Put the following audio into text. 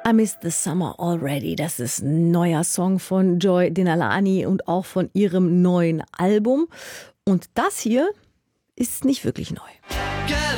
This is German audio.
I Miss the Summer Already. Das ist ein neuer Song von Joy Denalani und auch von ihrem neuen Album. Und das hier ist nicht wirklich neu.